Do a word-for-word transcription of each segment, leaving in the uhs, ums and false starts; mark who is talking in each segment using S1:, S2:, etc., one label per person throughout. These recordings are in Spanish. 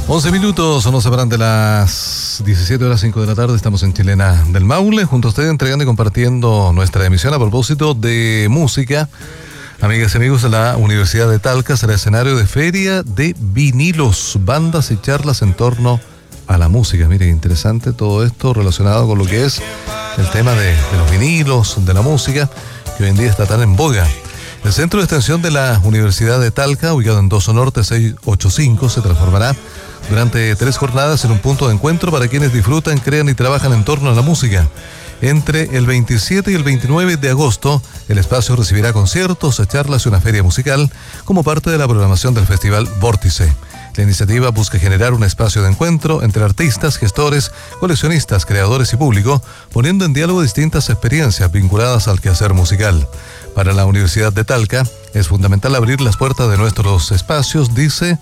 S1: once minutos, nos separan de las diecisiete horas cinco de la tarde. Estamos en Chilena del Maule, junto a ustedes entregando y compartiendo nuestra emisión a propósito de música. Amigas y amigos, de la Universidad de Talca será escenario de feria de vinilos, bandas y charlas en torno a la música. Miren, interesante todo esto relacionado con lo que es el tema de, de los vinilos, de la música, que hoy en día está tan en boga. El centro de extensión de la Universidad de Talca, ubicado en Doso Norte seiscientos ochenta y cinco, se transformará durante tres jornadas en un punto de encuentro para quienes disfrutan, crean y trabajan en torno a la música. Entre el veintisiete y el veintinueve de agosto, el espacio recibirá conciertos, charlas y una feria musical como parte de la programación del Festival Vórtice. La iniciativa busca generar un espacio de encuentro entre artistas, gestores, coleccionistas, creadores y público, poniendo en diálogo distintas experiencias vinculadas al quehacer musical. Para la Universidad de Talca, es fundamental abrir las puertas de nuestros espacios, dice,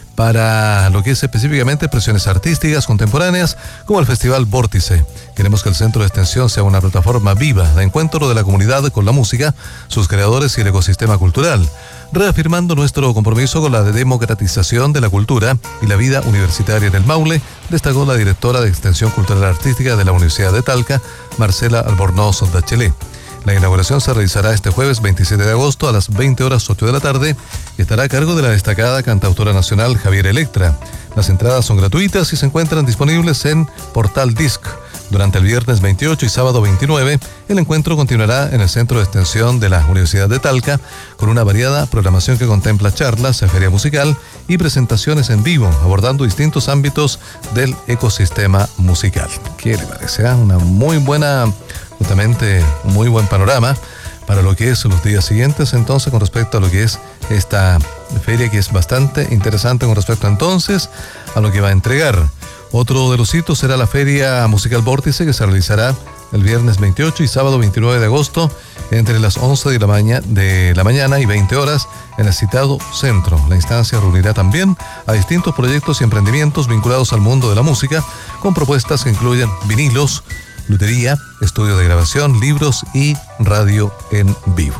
S1: para lo que es específicamente expresiones artísticas contemporáneas como el Festival Vórtice. Queremos que el centro de extensión sea una plataforma viva de encuentro de la comunidad con la música, sus creadores y el ecosistema cultural, reafirmando nuestro compromiso con la democratización de la cultura y la vida universitaria en el Maule, destacó la directora de Extensión Cultural Artística de la Universidad de Talca, Marcela Albornoz Bachelet. La inauguración se realizará este jueves veintisiete de agosto a las veinte horas ocho de la tarde y estará a cargo de la destacada cantautora nacional Javiera Electra. Las entradas son gratuitas y se encuentran disponibles en Portal Disc. Durante el viernes veintiocho y sábado veintinueve, el encuentro continuará en el centro de extensión de la Universidad de Talca con una variada programación que contempla charlas, feria musical y presentaciones en vivo, abordando distintos ámbitos del ecosistema musical. ¿Qué le parece? ¿Eh? Una muy buena... Justamente un muy buen panorama para lo que es los días siguientes, entonces, con respecto a lo que es esta feria, que es bastante interesante con respecto entonces a lo que va a entregar. Otro de los hitos será la Feria Musical Vórtice, que se realizará el viernes veintiocho y sábado veintinueve de agosto entre las once de la, maña, de la mañana y veinte horas en el citado centro. La instancia reunirá también a distintos proyectos y emprendimientos vinculados al mundo de la música, con propuestas que incluyen vinilos, lutería, estudio de grabación, libros y radio en vivo.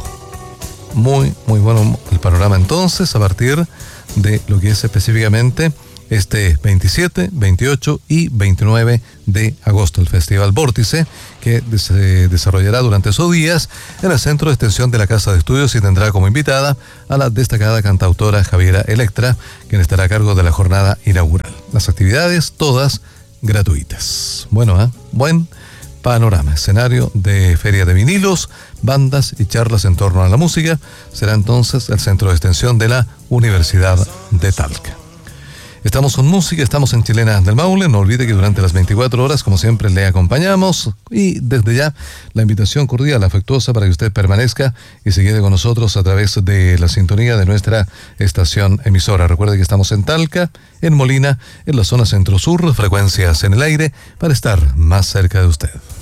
S1: Muy, muy bueno el panorama entonces a partir de lo que es específicamente este veintisiete, veintiocho y veintinueve de agosto, el Festival Vórtice, que se desarrollará durante esos días en el centro de extensión de la Casa de Estudios y tendrá como invitada a la destacada cantautora Javiera Electra, quien estará a cargo de la jornada inaugural. Las actividades todas gratuitas. Bueno, ¿eh? Buen panorama, escenario de feria de vinilos, bandas y charlas en torno a la música. Será entonces el centro de extensión de la Universidad de Talca. Estamos con música, estamos en Chilena del Maule. No olvide que durante las veinticuatro horas, como siempre, le acompañamos. Y desde ya, la invitación cordial, afectuosa, para que usted permanezca y se quede con nosotros a través de la sintonía de nuestra estación emisora. Recuerde que estamos en Talca, en Molina, en la zona centro-sur, frecuencias en el aire, para estar más cerca de usted.